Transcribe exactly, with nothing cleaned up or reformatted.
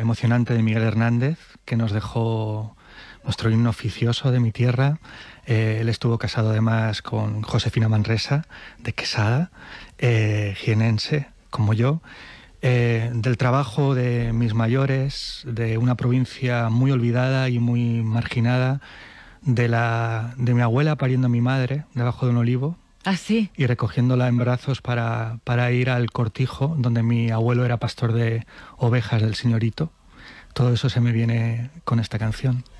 emocionante de Miguel Hernández, que nos dejó nuestro himno oficioso de mi tierra. Eh, él estuvo casado además con Josefina Manresa, de Quesada, eh, jienense, como yo. Eh, del trabajo de mis mayores, de una provincia muy olvidada y muy marginada, de, la, de mi abuela pariendo a mi madre debajo de un olivo. ¿Ah, sí? Y recogiéndola en brazos para, para ir al cortijo, donde mi abuelo era pastor de ovejas del señorito. Todo eso se me viene con esta canción.